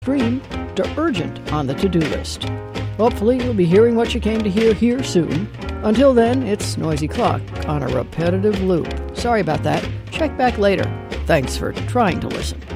extreme to urgent on the to-do list. Hopefully you'll be hearing what you came to hear here soon. Until then, it's Noisy Clock on a repetitive loop. Sorry about that. Check back later. Thanks for trying to listen.